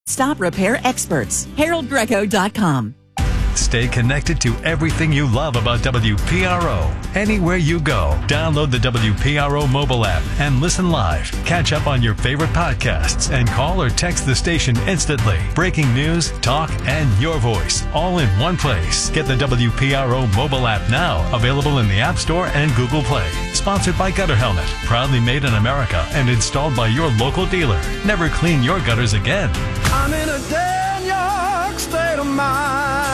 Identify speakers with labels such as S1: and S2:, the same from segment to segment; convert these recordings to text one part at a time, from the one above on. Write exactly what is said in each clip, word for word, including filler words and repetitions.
S1: Stop repair experts. Harold Greco dot com.
S2: Stay connected to everything you love about W P R O. Anywhere you go, download the W P R O mobile app and listen live. Catch up on your favorite podcasts and call or text the station instantly. Breaking news, talk, and your voice all in one place. Get the W P R O mobile app now. Available in the App Store and Google Play. Sponsored by Gutter Helmet. Proudly made in America and installed by your local dealer. Never clean your gutters again.
S3: I'm in a Dan York state of mind.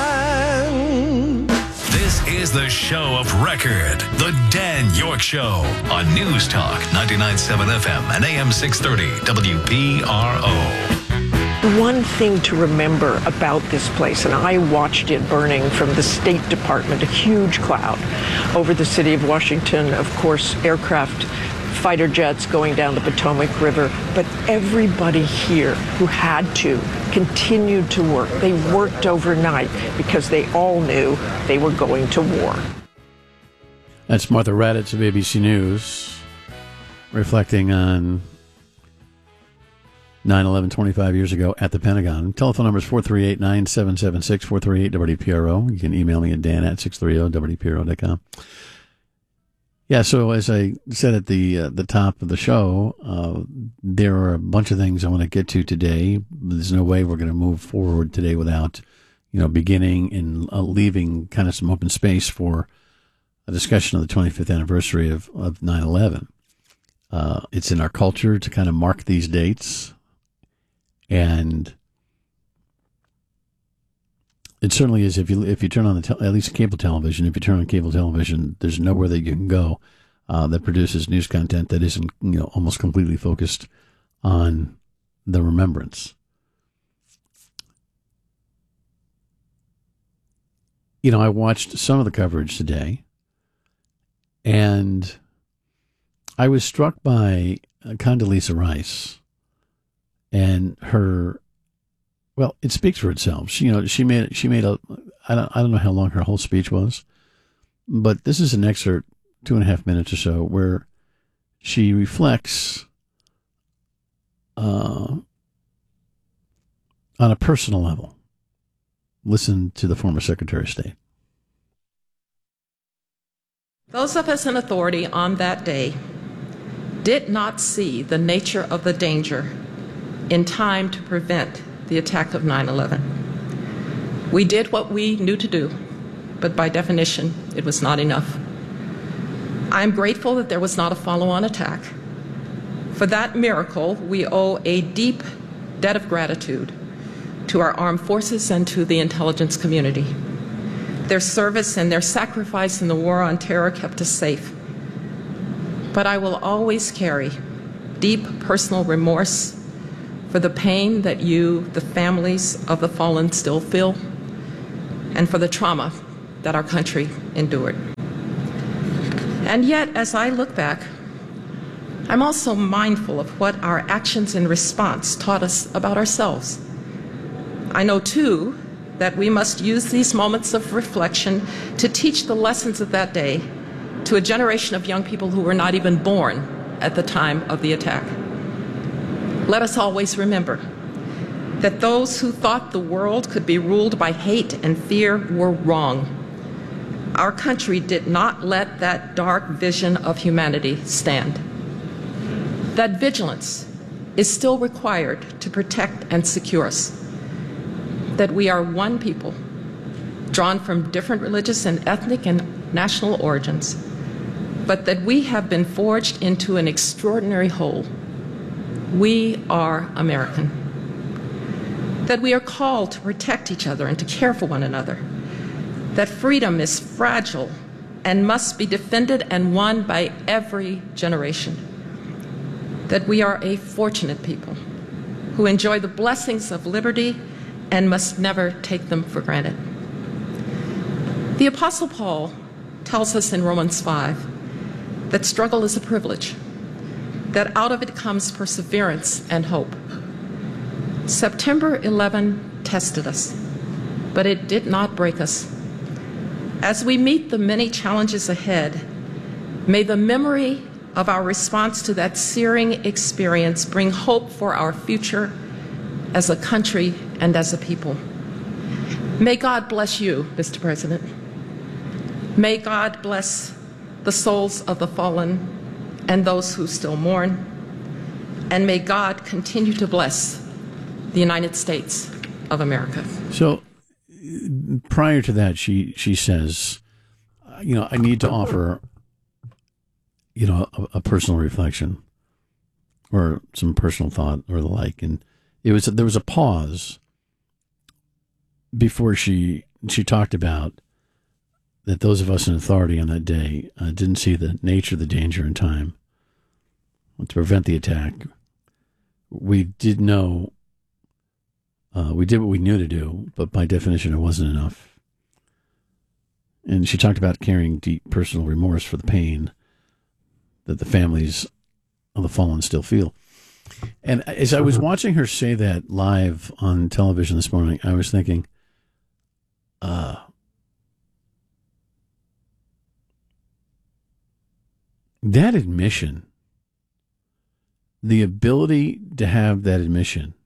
S2: This is the show of record, The Dan York Show, on News Talk ninety-nine point seven F M and A M six thirty W P R O.
S4: One thing to remember about this place, and I watched it burning from the State Department, a huge cloud over the city of Washington, of course, aircraft, fighter jets going down the Potomac River, but everybody here who had to continued to work. They worked overnight because they all knew they were going to war.
S5: That's Martha Raddatz of A B C News, reflecting on nine eleven twenty-five years ago at the Pentagon. Telephone number is four three eight, nine seven seven six, four three eight W P R O. You can email me at dan at six thirty W P R O dot com. Yeah, so as I said at the uh, the top of the show, uh, there are a bunch of things I want to get to today. There's no way we're going to move forward today without, you know, beginning and uh, leaving kind of some open space for a discussion of the twenty-fifth anniversary of, of nine eleven. Uh, it's in our culture to kind of mark these dates, and it certainly is. If you if you turn on the te- at least cable television, if you turn on cable television, there's nowhere that you can go uh, that produces news content that isn't, you know, almost completely focused on the remembrance. You know, I watched some of the coverage today, and I was struck by Condoleezza Rice and her. Well, it speaks for itself. She, you know, she made she made a. I don't I don't know how long her whole speech was, but this is an excerpt, two and a half minutes or so, where she reflects uh, on a personal level. Listen to the former Secretary of State.
S6: Those of us in authority on that day did not see the nature of the danger in time to prevent the attack of nine eleven. We did what we knew to do, but by definition, it was not enough. I'm grateful that there was not a follow-on attack. For that miracle, we owe a deep debt of gratitude to our armed forces and to the intelligence community. Their service and their sacrifice in the war on terror kept us safe. But I will always carry deep personal remorse for the pain that you, the families of the fallen, still feel, and for the trauma that our country endured. And yet, as I look back, I'm also mindful of what our actions in response taught us about ourselves. I know, too, that we must use these moments of reflection to teach the lessons of that day to a generation of young people who were not even born at the time of the attack. Let us always remember that those who thought the world could be ruled by hate and fear were wrong. Our country did not let that dark vision of humanity stand. That vigilance is still required to protect and secure us. That we are one people, drawn from different religious and ethnic and national origins, but that we have been forged into an extraordinary whole. We are American. That we are called to protect each other and to care for one another. That freedom is fragile and must be defended and won by every generation. That we are a fortunate people who enjoy the blessings of liberty and must never take them for granted. The Apostle Paul tells us in Romans five that struggle is a privilege, that out of it comes perseverance and hope. September eleventh tested us, but it did not break us. As we meet the many challenges ahead, may the memory of our response to that searing experience bring hope for our future as a country and as a people. May God bless you, Mister President. May God bless the souls of the fallen and those who still mourn. And may God continue to bless the United States of America.
S5: So prior to that, she, she says, you know, I need to offer, you know, a, a personal reflection or some personal thought or the like. And it was, there was a pause before she, she talked about that those of us in authority on that day uh, didn't see the nature of the danger in time to prevent the attack. We did know, uh, we did what we knew to do, but by definition, it wasn't enough. And she talked about carrying deep personal remorse for the pain that the families of the fallen still feel. And as I was watching her say that live on television this morning, I was thinking, uh, that admission, the ability to have that admission,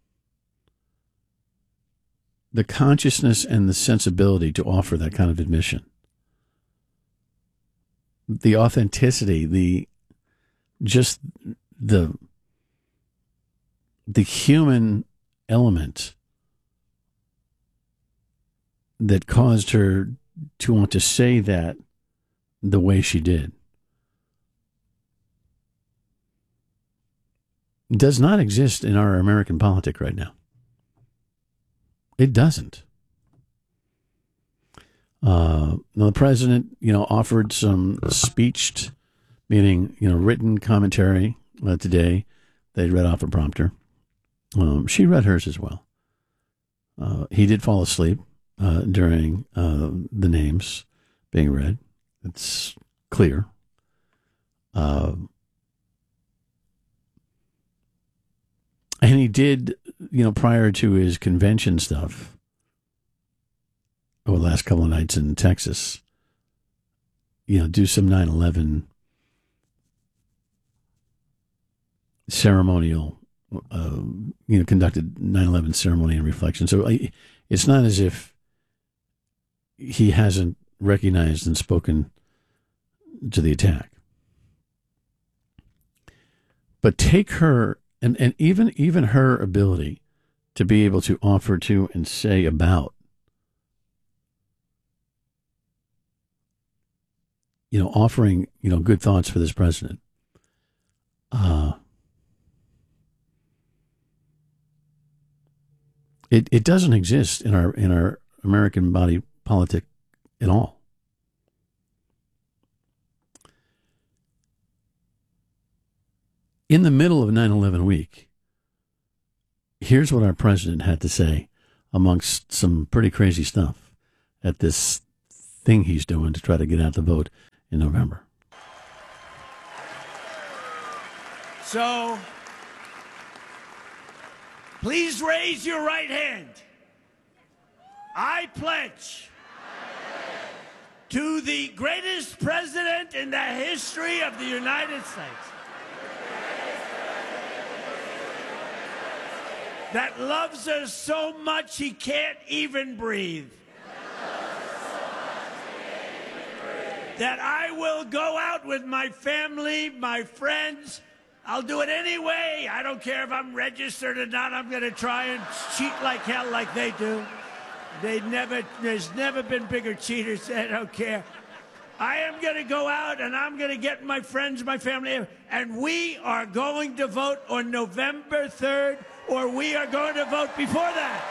S5: the consciousness and the sensibility to offer that kind of admission, the authenticity, the just the the human element that caused her to want to say that the way she did does not exist in our American politic right now. It doesn't. Uh, the president, you know, offered some speeched, meaning, you know, written commentary uh, today. They read off a prompter. Um, she read hers as well. Uh, he did fall asleep uh, during uh, the names being read. It's clear. Uh, and he did, you know, prior to his convention stuff, over the last couple of nights in Texas, you know, do some nine eleven ceremonial, uh, you know, conducted nine eleven ceremony and reflection. So it's not as if he hasn't recognized and spoken to the attack. But take her, and, and even even her ability to be able to offer to and say about, you know, offering, you know, good thoughts for this president. Uh, it it doesn't exist in our in our American body politic at all. In the middle of nine eleven week, here's what our president had to say amongst some pretty crazy stuff at this thing he's doing to try to get out the vote in November.
S7: So, please raise your right hand. I pledge to the greatest president in the history of the United States that loves us so much he can't even breathe. That I will go out with my family, my friends. I'll do it anyway. I don't care if I'm registered or not. I'm going to try and cheat like hell like they do. They never, there's never been bigger cheaters. I don't care. I am going to go out and I'm going to get my friends, my family, and we are going to vote on November third, or we are going to vote before that.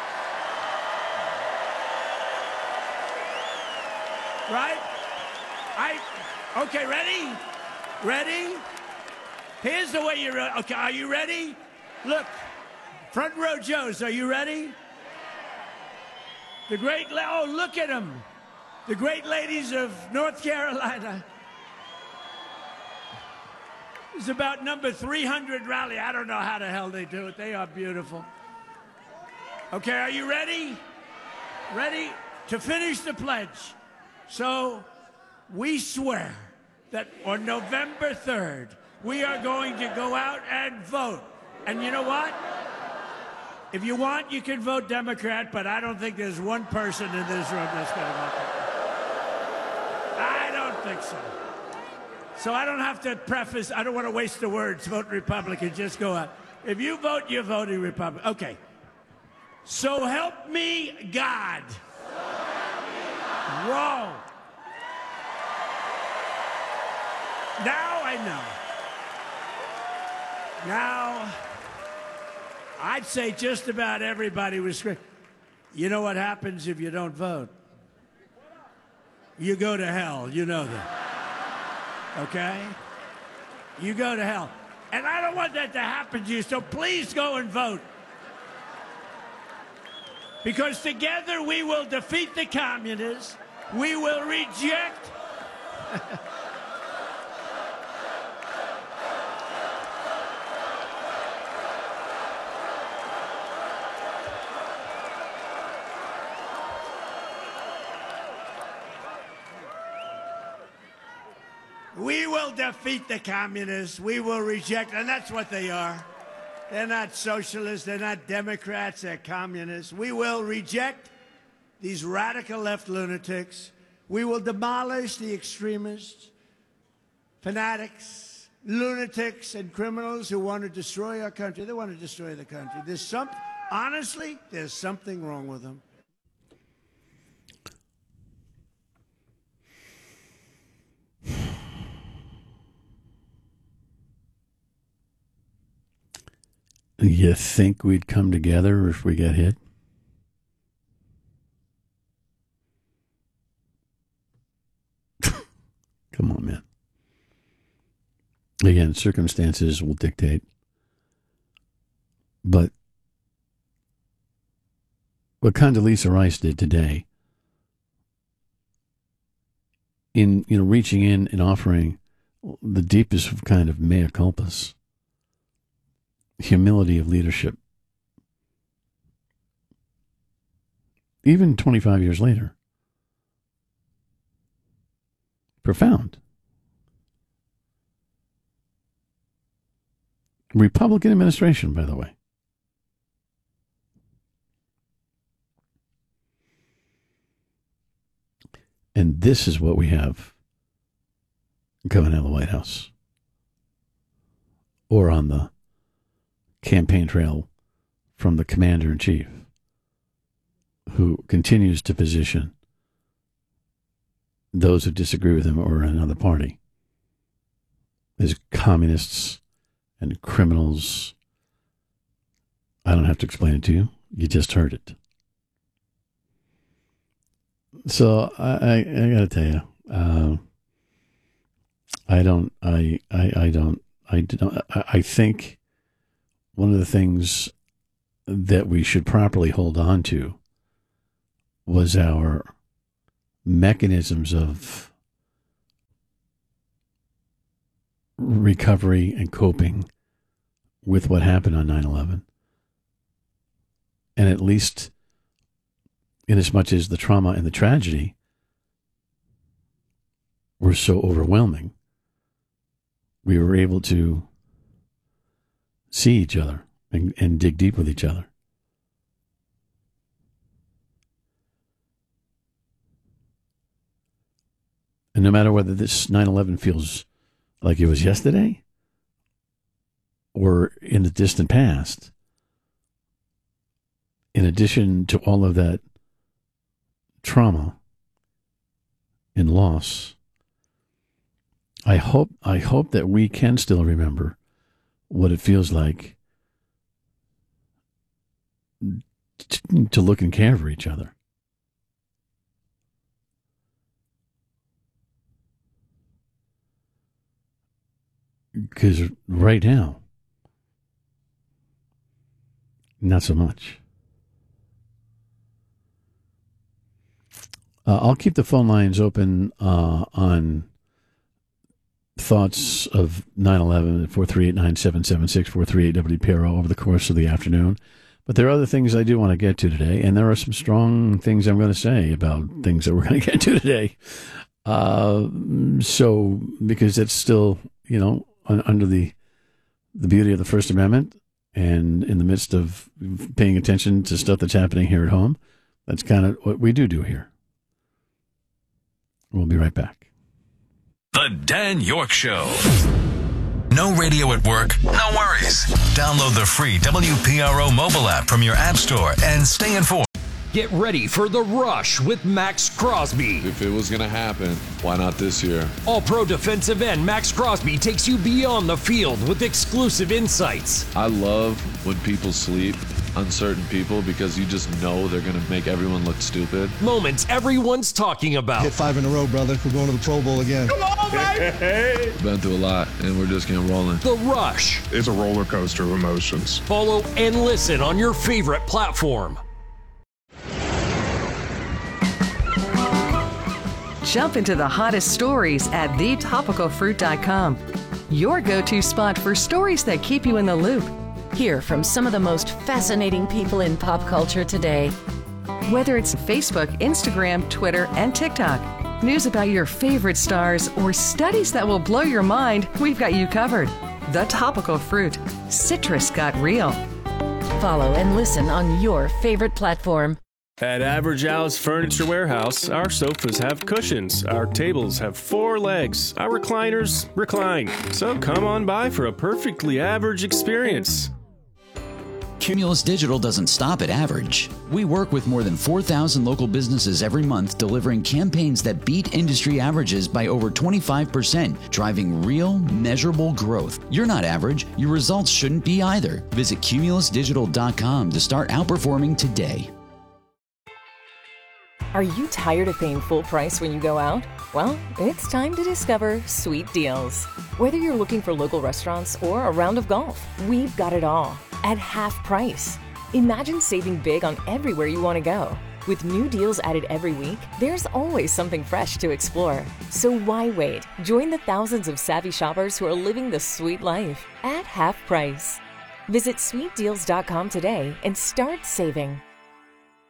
S7: Right? I, okay, ready? Ready? Here's the way you're, okay, are you ready? Look, front row Joes, are you ready? The great, oh, look at them. The great ladies of North Carolina. It's about number three hundred rally. I don't know how the hell they do it. They are beautiful. Okay, are you ready? Ready to finish the pledge? So we swear that on November third, we are going to go out and vote. And you know what? If you want, you can vote Democrat, but I don't think there's one person in this room that's going to vote Democrat. I don't think so. So I don't have to preface, I don't want to waste the words, vote Republican, just go out. If you vote, you're voting Republican. Okay. So help me God. So help me God. Wrong. Now I know. Now, I'd say just about everybody was screaming. You know what happens if you don't vote? You go to hell. You know that. Okay? You go to hell. And I don't want that to happen to you, so please go and vote. Because together we will defeat the communists. We will reject... We will defeat the communists. We will reject, and that's what they are. They're not socialists. They're not Democrats. They're communists. We will reject these radical left lunatics. We will demolish the extremists, fanatics, lunatics, and criminals who want to destroy our country. They want to destroy the country. There's some, honestly, there's something wrong with them.
S5: You think we'd come together if we got hit? Come on, man. Again, circumstances will dictate. But what Condoleezza Rice did today, in you know reaching in and offering the deepest kind of mea culpas, humility of leadership, even twenty-five years later. Profound. Republican administration, by the way. And this is what we have coming out of the White House. Or on the campaign trail from the commander-in-chief, who continues to position those who disagree with him or another party as communists and criminals. I don't have to explain it to you. You just heard it. So I, I, I got to tell you, uh, I don't, I, I, I don't, I don't, I think one of the things that we should properly hold on to was our mechanisms of recovery and coping with what happened on nine eleven. And at least in as much as the trauma and the tragedy were so overwhelming, we were able to see each other and, and dig deep with each other. And no matter whether this nine eleven feels like it was yesterday or in the distant past, in addition to all of that trauma and loss, I hope I hope that we can still remember what it feels like to, to look and care for each other. Because right now, not so much. Uh, I'll keep the phone lines open uh, on thoughts of nine eleven at four three eight, nine seven seven six, four three eight W P R O over the course of the afternoon. But there are other things I do want to get to today, and there are some strong things I'm going to say about things that we're going to get to today. Uh, so, because it's still, you know, under the the beauty of the First Amendment and in the midst of paying attention to stuff that's happening here at home. That's kind of what we do do here. We'll be right back.
S2: The Dan York Show. No radio at work? No worries. Download the free W P R O mobile app from your app store and stay informed.
S8: Get ready for The Rush with Max Crosby.
S9: If it was going to happen, why not this year?
S8: All-pro defensive end Max Crosby takes you beyond the field with exclusive insights.
S9: I love when people sleep on certain people because you just know they're going to make everyone look stupid.
S8: Moments everyone's talking about.
S10: Hit five in a row, brother. We're going to the Pro Bowl again.
S7: Come on, baby!
S9: Been through a lot, and we're just getting rolling.
S8: The Rush.
S11: It's a roller coaster of emotions.
S8: Follow and listen on your favorite platform.
S12: Jump into the hottest stories at the topical fruit dot com. Your go-to spot for stories that keep you in the loop.
S13: Hear from some of the most fascinating people in pop culture today.
S12: Whether it's Facebook, Instagram, Twitter, and TikTok, news about your favorite stars, or studies that will blow your mind, we've got you covered. The Topical Fruit. Citrus got real.
S13: Follow and listen on your favorite platform.
S14: At Average Al's Furniture Warehouse, our sofas have cushions, our tables have four legs, our recliners recline. So come on by for a perfectly average experience.
S15: Cumulus Digital doesn't stop at average. We work with more than four thousand local businesses every month, delivering campaigns that beat industry averages by over twenty-five percent, driving real, measurable growth. You're not average. Your results shouldn't be either. Visit cumulus digital dot com to start outperforming today.
S16: Are you tired of paying full price when you go out? Well, it's time to discover Sweet Deals. Whether you're looking for local restaurants or a round of golf, we've got it all at half price. Imagine saving big on everywhere you want to go. With new deals added every week, there's always something fresh to explore. So why wait? Join the thousands of savvy shoppers who are living the sweet life at half price. Visit sweet deals dot com today and start saving.